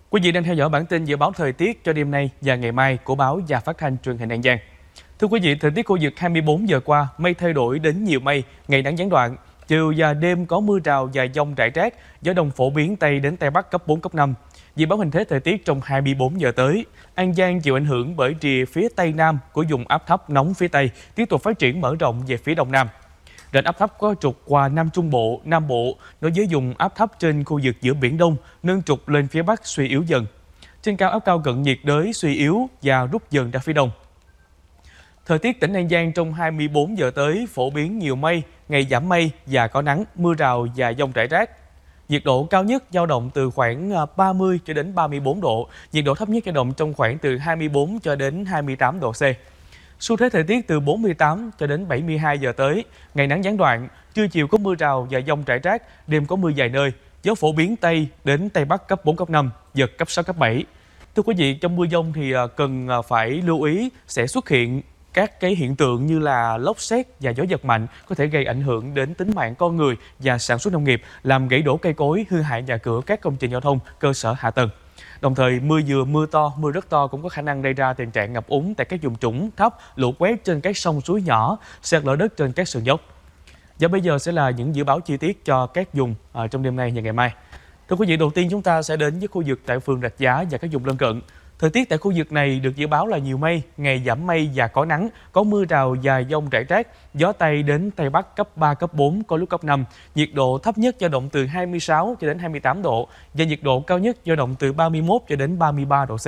Quý vị đang theo dõi bản tin dự báo thời tiết cho đêm nay và ngày mai của báo Và Phát thanh Truyền hình An Giang. Thưa quý vị, thời tiết khu vực 24 giờ qua, mây thay đổi đến nhiều mây, ngày nắng gián đoạn. Chiều và đêm có mưa rào và dông rải rác, gió đông phổ biến Tây đến Tây Bắc cấp 4, cấp 5. Dự báo hình thế thời tiết trong 24 giờ tới, An Giang chịu ảnh hưởng bởi rìa phía Tây Nam của vùng áp thấp nóng phía Tây, tiếp tục phát triển mở rộng về phía Đông Nam. Rãnh áp thấp có trục qua Nam Trung Bộ, Nam Bộ, nối với vùng áp thấp trên khu vực giữa Biển Đông, nâng trục lên phía Bắc suy yếu dần. Trên cao áp cao cận nhiệt đới suy yếu và rút dần ra phía đông. Thời tiết tỉnh An Giang trong 24 giờ tới phổ biến nhiều mây, ngày giảm mây và có nắng, mưa rào và dông rải rác. Nhiệt độ cao nhất dao động từ khoảng 30 cho đến 34 độ, nhiệt độ thấp nhất dao động trong khoảng từ 24 cho đến 28 độ C. Xu thế thời tiết từ 48 cho đến 72 giờ tới, ngày nắng gián đoạn, trưa chiều có mưa rào và dông rải rác, đêm có mưa vài nơi, gió phổ biến Tây đến Tây Bắc cấp 4, cấp 5, giật cấp 6, cấp 7. Thưa quý vị, trong mưa dông thì cần phải lưu ý sẽ xuất hiện các cái hiện tượng như là lốc sét và gió giật mạnh có thể gây ảnh hưởng đến tính mạng con người và sản xuất nông nghiệp, làm gãy đổ cây cối, hư hại nhà cửa, các công trình giao thông, cơ sở hạ tầng. Đồng thời, mưa vừa, mưa to, mưa rất to cũng có khả năng gây ra tình trạng ngập úng tại các vùng trũng thấp, lũ quét trên các sông suối nhỏ, sạt lở đất trên các sườn dốc. Và bây giờ sẽ là những dự báo chi tiết cho các vùng trong đêm nay và ngày mai. Thưa quý vị, đầu tiên chúng ta sẽ đến với khu vực tại phường Rạch Giá và các vùng lân cận. Thời tiết tại khu vực này được dự báo là nhiều mây, ngày giảm mây và có nắng, có mưa rào và dông rải rác, gió Tây đến Tây Bắc cấp 3, cấp 4, có lúc cấp 5. Nhiệt độ thấp nhất dao động từ 26 cho đến 28 độ và nhiệt độ cao nhất dao động từ 31 cho đến 33 độ C.